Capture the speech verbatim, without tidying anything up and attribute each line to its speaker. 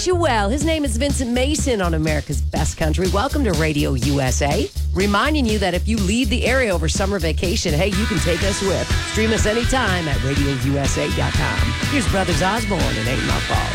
Speaker 1: wish you well. His name is Vincent Mason on America's Best Country. Welcome to Radio U S A. Reminding you that if you leave the area over summer vacation, hey, you can take us with. Stream us anytime at radio u s a dot com. Here's Brothers Osborne and Ain't My Fault.